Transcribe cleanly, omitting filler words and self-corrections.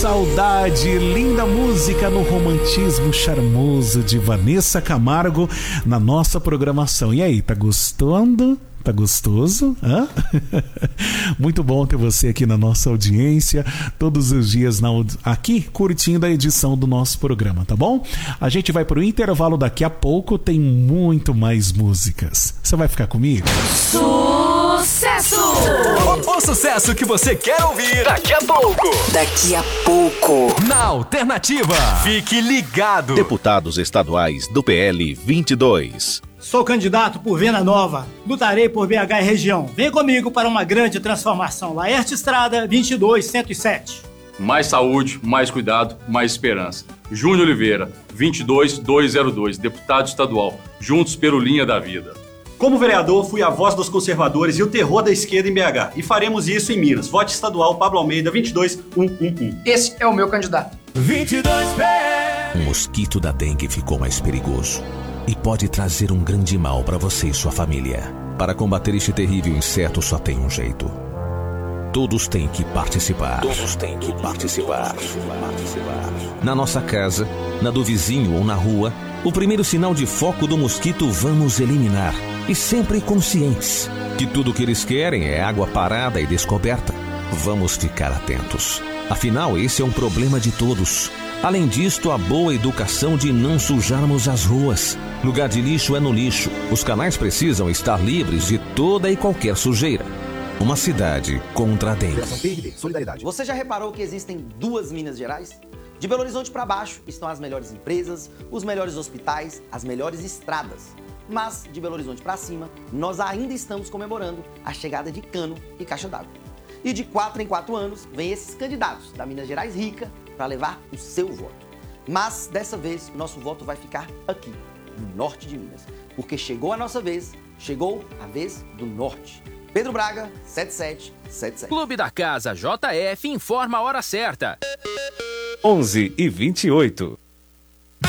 saudade, linda música no romantismo charmoso de Vanessa Camargo na nossa programação. E aí, tá gostando? Tá gostoso? Hã? Muito bom ter você aqui na nossa audiência, todos os dias aqui curtindo a edição do nosso programa, tá bom? A gente vai pro intervalo daqui a pouco, tem muito mais músicas. Você vai ficar comigo? Sucesso! O sucesso que você quer ouvir daqui a pouco. Daqui a pouco. Na Alternativa. Fique ligado. Deputados estaduais do PL 22. Sou candidato por Venda Nova. Lutarei por BH e região. Vem comigo para uma grande transformação. Laerte Estrada, 22107. Mais saúde, mais cuidado, mais esperança. Júnior Oliveira, 22202, deputado estadual. Juntos pelo Linha da Vida. Como vereador, fui a voz dos conservadores e o terror da esquerda em BH. E faremos isso em Minas. Vote estadual Pablo Almeida, 22111. Esse é o meu candidato. 22P. O mosquito da dengue ficou mais perigoso e pode trazer um grande mal para você e sua família. Para combater este terrível inseto só tem um jeito. Todos têm que participar. Todos têm que participar. Na nossa casa, na do vizinho ou na rua, o primeiro sinal de foco do mosquito vamos eliminar. E sempre conscientes que tudo que eles querem é água parada e descoberta. Vamos ficar atentos. Afinal, esse é um problema de todos. Além disto, a boa educação de não sujarmos as ruas. Lugar de lixo é no lixo. Os canais precisam estar livres de toda e qualquer sujeira. Uma cidade contra a dengue. Solidariedade. Você já reparou que existem duas Minas Gerais? De Belo Horizonte para baixo estão as melhores empresas, os melhores hospitais, as melhores estradas. Mas de Belo Horizonte para cima, nós ainda estamos comemorando a chegada de cano e caixa d'água. E de 4 em 4 anos, vem esses candidatos da Minas Gerais rica para levar o seu voto. Mas dessa vez, o nosso voto vai ficar aqui, no norte de Minas. Porque chegou a nossa vez, chegou a vez do norte. Pedro Braga, 7777. Clube da Casa JF informa a hora certa. 11h28.